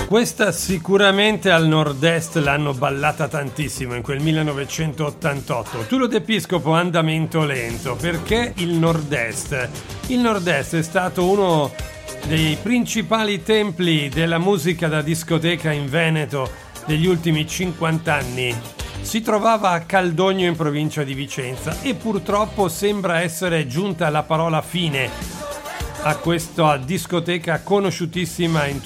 Questa sicuramente al nord-est l'hanno ballata tantissimo in quel 1988. Tullio De Piscopo, Andamento lento, perché il nord-est? Il nord-est è stato uno dei principali templi della musica da discoteca in Veneto degli ultimi 50 anni. Si trovava a Caldogno in provincia di Vicenza e purtroppo sembra essere giunta la parola fine a questa discoteca conosciutissima in